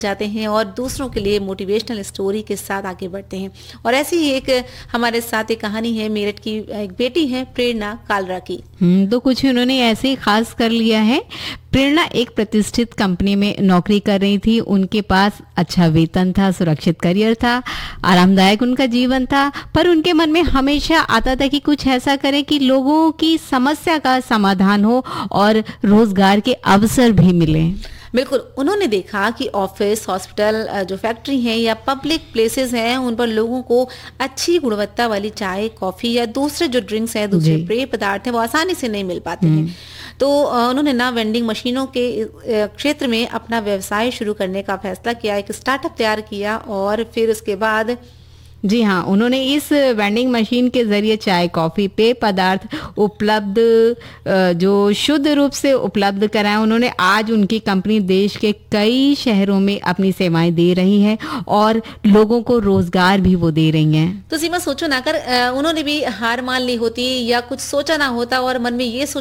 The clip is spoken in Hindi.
जाते हैं और दूसरों के लिए मोटिवेशनल स्टोरी के साथ आगे बढ़ते हैं। और ऐसी ही एक हमारे साथ एक कहानी है मेरठ की एक बेटी है प्रेरणा कालरा की। तो कुछ उन्होंने ऐसे ही खास कर लिया है। प्रेरणा एक प्रतिष्ठित कंपनी में नौकरी कर रही थी। उनके पास अच्छा वेतन था, सुरक्षित करियर था, आरामदायक उनका जीवन था, पर उनके मन में हमेशा आता था कि कुछ ऐसा करें कि लोगों की समस्या का समाधान हो और रोजगार के अवसर भी मिले। बिल्कुल, उन्होंने देखा कि ऑफिस, हॉस्पिटल, जो फैक्ट्री हैं या पब्लिक प्लेसेस हैं, उन पर लोगों को अच्छी गुणवत्ता वाली चाय, कॉफी या दूसरे जो ड्रिंक्स हैं, दूसरे पेय पदार्थ हैं, वो आसानी से नहीं मिल पाते हैं। तो उन्होंने ना वेंडिंग मशीनों के क्षेत्र में अपना व्यवसाय शुरू करने का फैसला किया, एक स्टार्टअप तैयार किया और फिर उसके बाद जी हाँ, उन्होंने इस वेंडिंग मशीन के जरिए चाय, कॉफी, पेय पदार्थ उपलब्ध जो शुद्ध रूप से उपलब्ध कराए। उन्होंने आज उनकी कंपनी देश के कई शहरों में अपनी सेवाएं दे रही है और लोगों को रोजगार भी वो दे रही हैं। तो सीमा, सोचो ना, अगर उन्होंने भी हार मान ली होती या कुछ सोचा ना होता और मन में ये सोच